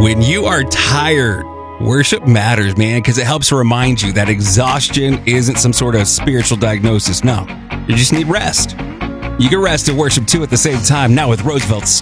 When you are tired, worship matters, man, because it helps remind you that exhaustion isn't some sort of spiritual diagnosis. No, you just need rest. You can rest and worship too at the same time, now with Roosevelt's